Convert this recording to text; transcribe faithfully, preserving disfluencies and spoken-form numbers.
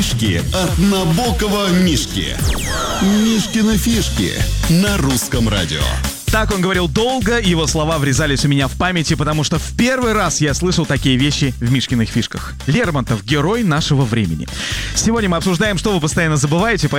Фишки от Набокова Мишки. Мишкины фишки на русском радио. Так он говорил долго, его слова врезались у меня в памяти, потому что в первый раз я слышал такие вещи в Мишкиных фишках. Лермонтов — герой нашего времени. Сегодня мы обсуждаем, что вы постоянно забываете,